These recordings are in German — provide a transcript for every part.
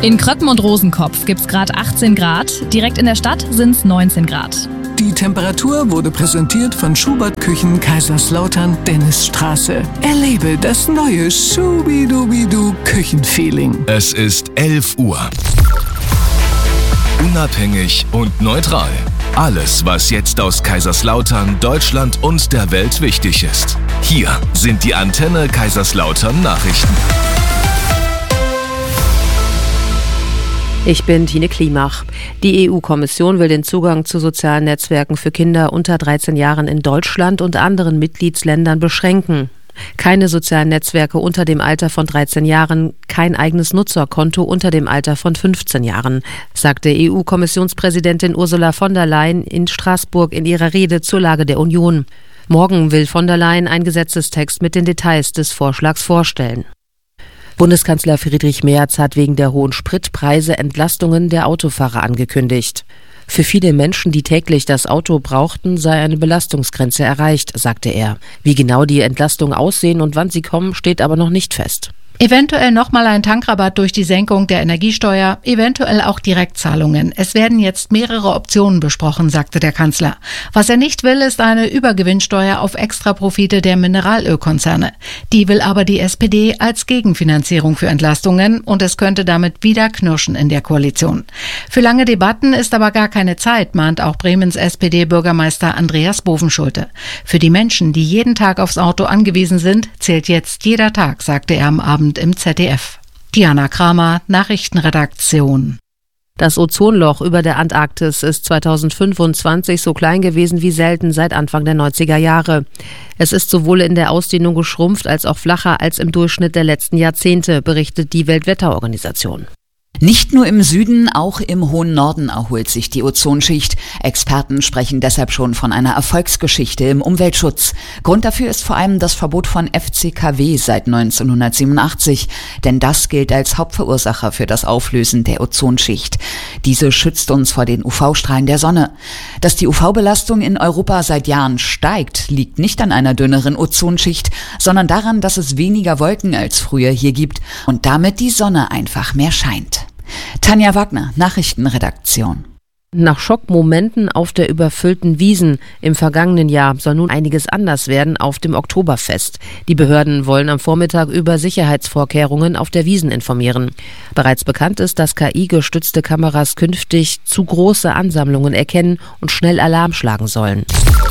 In Kröppen und Rosenkopf gibt's gerade 18 Grad, direkt in der Stadt sind's 19 Grad. Die Temperatur wurde präsentiert von Schubert Küchen Kaiserslautern Dennisstraße. Erlebe das neue Schubidubidu Küchenfeeling. Es ist 11 Uhr. Unabhängig und neutral. Alles, was jetzt aus Kaiserslautern, Deutschland und der Welt wichtig ist. Hier sind die Antenne Kaiserslautern Nachrichten. Ich bin Tine Klimach. Die EU-Kommission will den Zugang zu sozialen Netzwerken für Kinder unter 13 Jahren in Deutschland und anderen Mitgliedsländern beschränken. Keine sozialen Netzwerke unter dem Alter von 13 Jahren, kein eigenes Nutzerkonto unter dem Alter von 15 Jahren, sagte EU-Kommissionspräsidentin Ursula von der Leyen in Straßburg in ihrer Rede zur Lage der Union. Morgen will von der Leyen einen Gesetzestext mit den Details des Vorschlags vorstellen. Bundeskanzler Friedrich Merz hat wegen der hohen Spritpreise Entlastungen der Autofahrer angekündigt. Für viele Menschen, die täglich das Auto brauchten, sei eine Belastungsgrenze erreicht, sagte er. Wie genau die Entlastungen aussehen und wann sie kommen, steht aber noch nicht fest. Eventuell nochmal ein Tankrabatt durch die Senkung der Energiesteuer, eventuell auch Direktzahlungen. Es werden jetzt mehrere Optionen besprochen, sagte der Kanzler. Was er nicht will, ist eine Übergewinnsteuer auf Extraprofite der Mineralölkonzerne. Die will aber die SPD als Gegenfinanzierung für Entlastungen und es könnte damit wieder knirschen in der Koalition. Für lange Debatten ist aber gar keine Zeit, mahnt auch Bremens SPD-Bürgermeister Andreas Bovenschulte. Für die Menschen, die jeden Tag aufs Auto angewiesen sind, zählt jetzt jeder Tag, sagte er am Abend im ZDF. Diana Kramer, Nachrichtenredaktion. Das Ozonloch über der Antarktis ist 2025 so klein gewesen wie selten seit Anfang der 90er Jahre. Es ist sowohl in der Ausdehnung geschrumpft als auch flacher als im Durchschnitt der letzten Jahrzehnte, berichtet die Weltwetterorganisation. Nicht nur im Süden, auch im hohen Norden erholt sich die Ozonschicht. Experten sprechen deshalb schon von einer Erfolgsgeschichte im Umweltschutz. Grund dafür ist vor allem das Verbot von FCKW seit 1987, denn das gilt als Hauptverursacher für das Auflösen der Ozonschicht. Diese schützt uns vor den UV-Strahlen der Sonne. Dass die UV-Belastung in Europa seit Jahren steigt, liegt nicht an einer dünneren Ozonschicht, sondern daran, dass es weniger Wolken als früher hier gibt und damit die Sonne einfach mehr scheint. Tanja Wagner, Nachrichtenredaktion. Nach Schockmomenten auf der überfüllten Wiesn im vergangenen Jahr soll nun einiges anders werden auf dem Oktoberfest. Die Behörden wollen am Vormittag über Sicherheitsvorkehrungen auf der Wiesn informieren. Bereits bekannt ist, dass KI-gestützte Kameras künftig zu große Ansammlungen erkennen und schnell Alarm schlagen sollen.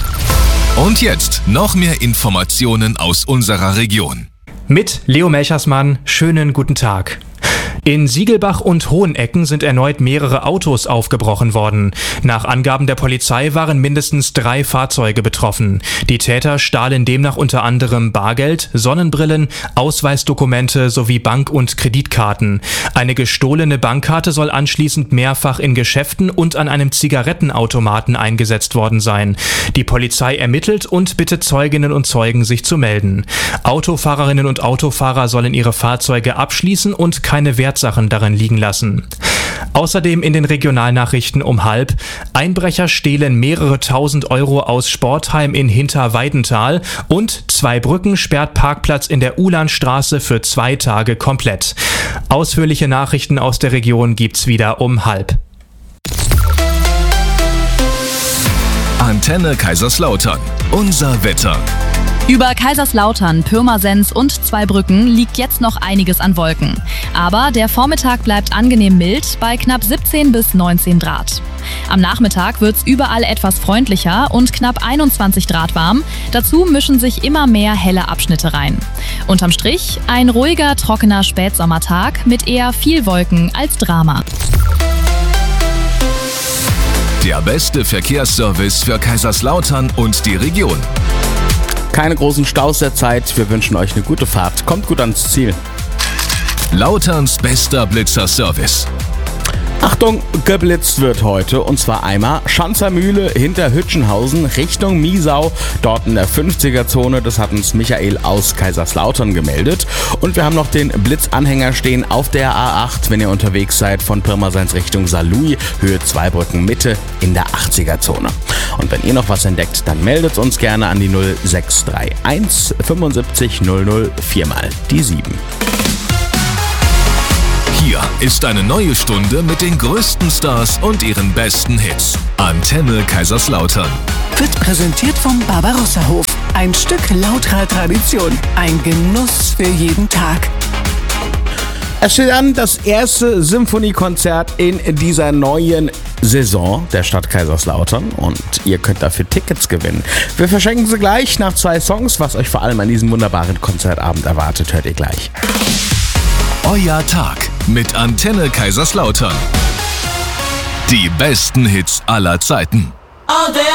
Und jetzt noch mehr Informationen aus unserer Region. Mit Leo Melchersmann, schönen guten Tag. In Siegelbach und Hohenecken sind erneut mehrere Autos aufgebrochen worden. Nach Angaben der Polizei waren mindestens 3 Fahrzeuge betroffen. Die Täter stahlen demnach unter anderem Bargeld, Sonnenbrillen, Ausweisdokumente sowie Bank- und Kreditkarten. Eine gestohlene Bankkarte soll anschließend mehrfach in Geschäften und an einem Zigarettenautomaten eingesetzt worden sein. Die Polizei ermittelt und bittet Zeuginnen und Zeugen, sich zu melden. Autofahrerinnen und Autofahrer sollen ihre Fahrzeuge abschließen und keine Wertsachen darin liegen lassen. Außerdem in den Regionalnachrichten um 12:30: Einbrecher stehlen mehrere tausend Euro aus Sportheim in Hinterweidenthal und Zweibrücken sperrt Parkplatz in der Ulanstraße für 2 Tage komplett. Ausführliche Nachrichten aus der Region gibt's wieder um 12:30. Antenne Kaiserslautern. Unser Wetter. Über Kaiserslautern, Pirmasens und Zweibrücken liegt jetzt noch einiges an Wolken. Aber der Vormittag bleibt angenehm mild bei knapp 17 bis 19 Grad. Am Nachmittag wird's überall etwas freundlicher und knapp 21 Grad warm. Dazu mischen sich immer mehr helle Abschnitte rein. Unterm Strich ein ruhiger, trockener Spätsommertag mit eher viel Wolken als Drama. Der beste Verkehrsservice für Kaiserslautern und die Region. Keine großen Staus derzeit. Wir wünschen euch eine gute Fahrt. Kommt gut ans Ziel. Lauterns bester Blitzerservice. Achtung, geblitzt wird heute und zwar einmal Schanzermühle hinter Hütchenhausen Richtung Miesau, dort in der 50er-Zone. Das hat uns Michael aus Kaiserslautern gemeldet. Und wir haben noch den Blitzanhänger stehen auf der A8, wenn ihr unterwegs seid von Pirmasens Richtung Saarlouis, Höhe Zweibrücken Mitte in der 80er-Zone. Und wenn ihr noch was entdeckt, dann meldet uns gerne an die 0631 75 00 4 mal die 7. Hier ist eine neue Stunde mit den größten Stars und ihren besten Hits. Antenne Kaiserslautern. Wird präsentiert vom Barbarossa-Hof. Ein Stück lauterer Tradition. Ein Genuss für jeden Tag. Es steht an, das erste Symphoniekonzert in dieser neuen Saison der Stadt Kaiserslautern und ihr könnt dafür Tickets gewinnen. Wir verschenken sie gleich nach 2 Songs. Was euch vor allem an diesem wunderbaren Konzertabend erwartet, hört ihr gleich. Euer Tag mit Antenne Kaiserslautern. Die besten Hits aller Zeiten.